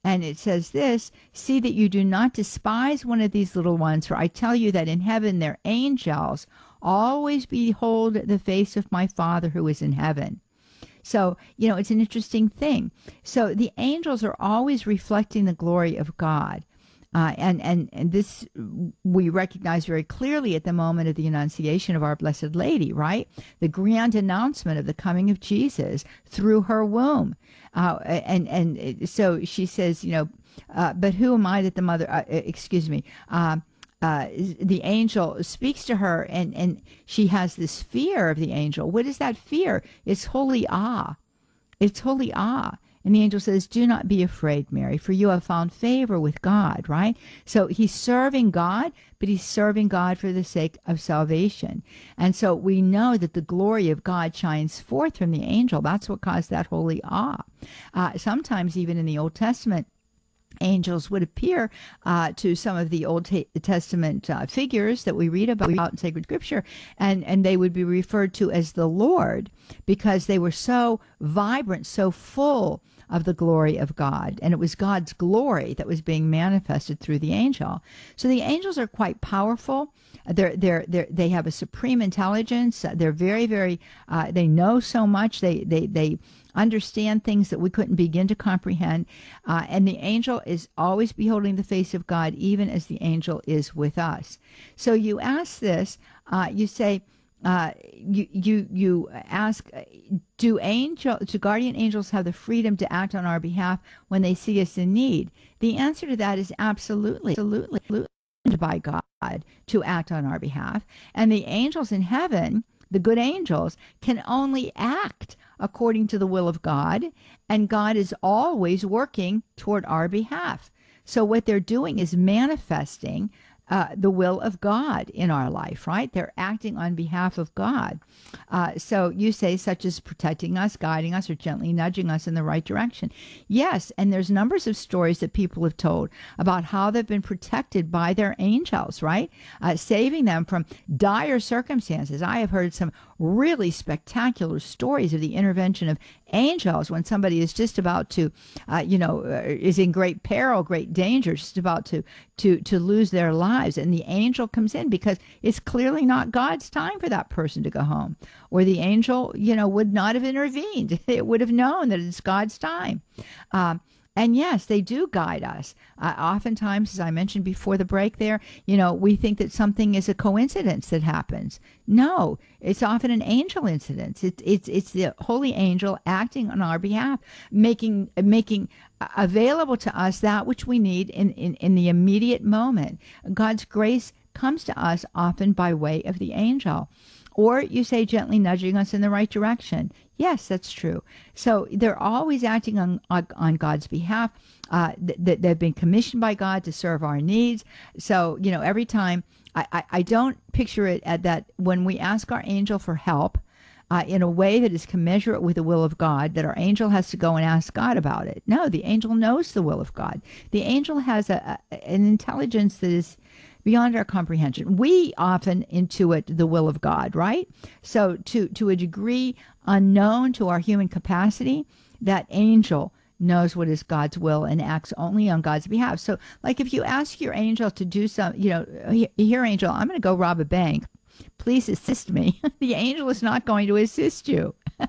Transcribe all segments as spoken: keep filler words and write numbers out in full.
And it says this, see that you do not despise one of these little ones, for I tell you that in heaven their angels always behold the face of my Father who is in heaven. So, you know, it's an interesting thing. So the angels are always reflecting the glory of God. Uh, and, and, and this we recognize very clearly at the moment of the Annunciation of our Blessed Lady, right? The grand announcement of the coming of Jesus through her womb. Uh, and, and so she says, you know, uh, but who am I that the mother, uh, excuse me, uh, uh, the angel speaks to her, and, and she has this fear of the angel. What is that fear? It's holy awe. It's holy awe. And the angel says, do not be afraid, Mary, for you have found favor with God, right? So he's serving God, but he's serving God for the sake of salvation. And so we know that the glory of God shines forth from the angel. That's what caused that holy awe. Uh, sometimes even in the Old Testament, angels would appear uh, to some of the Old Testament uh, figures that we read about in sacred scripture, and, and they would be referred to as the Lord because they were so vibrant, so full of the glory of God. And it was God's glory that was being manifested through the angel. So the angels are quite powerful. They're, they're, they're, they have a supreme intelligence. They're very, very, uh, they know so much. They, they, they understand things that we couldn't begin to comprehend. Uh, and the angel is always beholding the face of God, even as the angel is with us. So you ask this, uh, you say, Uh, you you you ask, do angel do guardian angels have the freedom to act on our behalf when they see us in need? The answer to that is absolutely, absolutely, absolutely by God to act on our behalf. And the angels in heaven, the good angels, can only act according to the will of God, and God is always working toward our behalf. So what they're doing is manifesting Uh, the will of God in our life, right? They're acting on behalf of God. Uh, so you say, such as protecting us, guiding us, or gently nudging us in the right direction. Yes, and there's numbers of stories that people have told about how they've been protected by their angels, right? Uh, saving them from dire circumstances. I have heard some really spectacular stories of the intervention of angels when somebody is just about to, uh, you know, uh, is in great peril, great danger, just about to, to, to lose their lives. And the angel comes in because it's clearly not God's time for that person to go home. Or the angel, you know, would not have intervened. It would have known that it's God's time. Um, And yes, they do guide us. Uh, oftentimes, as I mentioned before the break there, you know, we think that something is a coincidence that happens. No, it's often an angel incident. It's it's it's the holy angel acting on our behalf, making making available to us that which we need in, in, in the immediate moment. God's grace comes to us often by way of the angel. Or you say gently nudging us in the right direction. Yes, that's true. So they're always acting on on, on God's behalf. Uh, th- they've been commissioned by God to serve our needs. So, you know, every time, I, I, I don't picture it at that when we ask our angel for help uh, in a way that is commensurate with the will of God, that our angel has to go and ask God about it. No, the angel knows the will of God. The angel has a, a an intelligence that is beyond our comprehension. We often intuit the will of God, right? So to, to a degree unknown to our human capacity, that angel knows what is God's will and acts only on God's behalf. So like if you ask your angel to do some, you know, here angel, I'm going to go rob a bank. Please assist me. The angel is not going to assist you.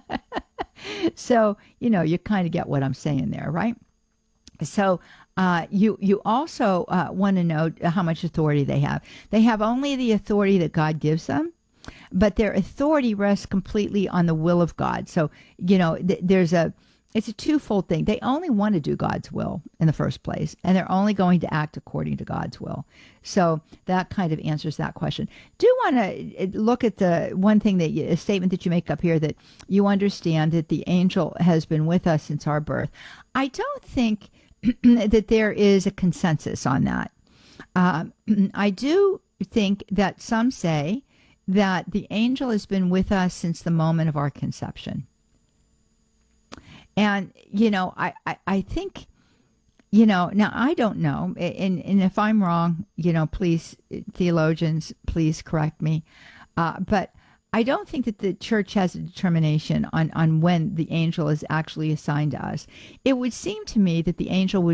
So, you know, you kind of get what I'm saying there, right? So uh, you you also uh, want to know how much authority they have. They have only the authority that God gives them, but their authority rests completely on the will of God. So, you know, th- there's a, it's a twofold thing. They only want to do God's will in the first place, and they're only going to act according to God's will. So that kind of answers that question. Do want to look at the one thing that you, a statement that you make up here, that you understand that the angel has been with us since our birth. I don't think that there is a consensus on that. Um, I do think that some say that the angel has been with us since the moment of our conception. And, you know, I, I, I think, you know, now I don't know, and, and if I'm wrong, you know, please, theologians, please correct me. Uh, but I don't think that the church has a determination on, on when the angel is actually assigned to us. It would seem to me that the angel would